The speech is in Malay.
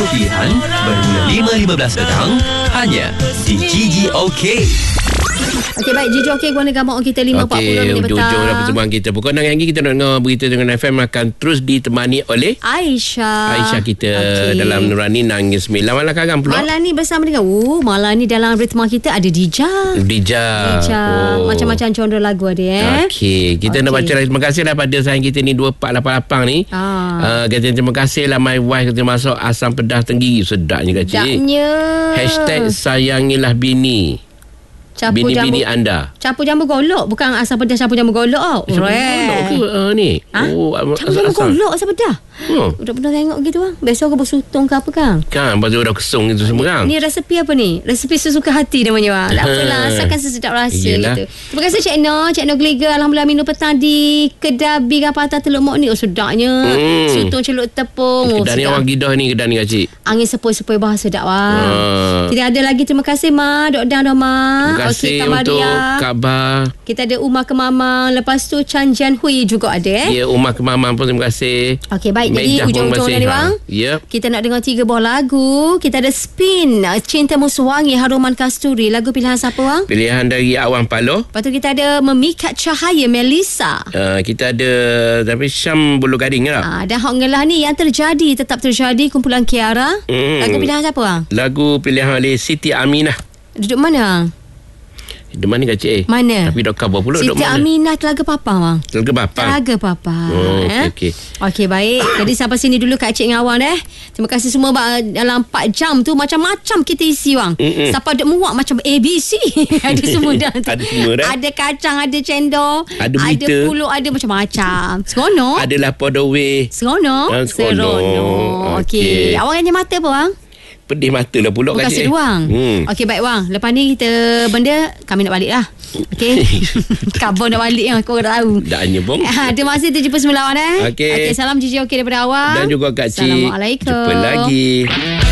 Pilihan bermula 5.15 petang hanya di Gigi OK. Okey, baik. Gigi OK, guna gambar kita 5.40 minit petang. Hujung dah persembahan kita. Pukul 6 lagi kita nak dengar berita dengan FM akan terus ditemani oleh Aisyah kita dalam Nurani Nangis Mila. Malam Karang pula. Malam ni bersama dengan malam ni dalam ritma kita ada Dija. Macam-macam genre lagu ada Okey, kita nak baca terima kasihlah pada sayang kita ni 2488 ni. Kata terima kasihlah my wife kita masuk asam pedas Tenggiri. Sedapnya kak cik. Hashtag sayangilah bini. Bini-bini anda. Campur jambu golok. Bukan asam pedas campur jambu golok. Golok ke ni? Campur jambu golok asam pedas. Udah pernah tengok gitu bang. Biasa orang bersutong ke apa kan? Kan lepas tu dah kesung gitu semua kan. Ni resepi apa ni? Resepi sesuka hati namanya bang. Tak apalah, asalkan sesedap rasa gitu. Terima kasih Cik Noh Gliga. Alhamdulillah minum petang di Kedah Biga Patah Teluk Mok ni. Sedapnya. Sutong celup tepung. Kedah ni orang Gidah ni Kedah ni kak cik. Angin sepoi-sepoi bah sedap bang. Kita ada lagi terima kasih Mak. Dok Dan Mak. Terima kasih untuk Kak Bah. Kita ada Umar Kemamang. Lepas tu Chan Jian Hui juga ada Ya, Umar Kemamang pun terima kasih. Okey, baik. Jadi hujung-hujung ni bang. Kita nak dengar 3 buah lagu. Kita ada Spin, Cintamu Sewangi, Haruman Kasturi. Lagu pilihan siapa bang? Pilihan dari Awan Paloh. Lepas tu kita ada Memikat Cahaya, Melissa. Kita ada tapi Syam Bulu Gading lah. Dan Hok Ngelah ni Yang Terjadi Tetap Terjadi, kumpulan Kiara. Lagu pilihan siapa bang? Lagu pilihan oleh Siti Aminah. Duduk mana bang? Di mana kak cik? Mana? Tapi dok cover pula. Siti Aminah Telaga Papa bang. Telaga Papa. Telaga Papa. Okey, baik. Jadi sampai sini dulu Kak Cik dengan Awang Terima kasih semua bang. Dalam 4 jam tu macam-macam kita isi bang. Siapa ada muak macam ABC. Ada semua dah. Ada semua dah. Ada kacang, ada cendol, ada berita, ada pulut, ada macam-macam. Seronok. Ada lapar daweh. Seronok. Okey. Awang yang mata apa bang? Pedih mata lah pulak kat cik. Bukan Okey, baik bang. Lepas ni kita benda kami nak balik lah. Okey. Kabur nak balik yang kau dah tahu. Dah hanya bom. Terima kasih terjumpa semula Okey, salam Gigi OK daripada Awang. Dan juga Kak Cik. Assalamualaikum. Jumpa lagi.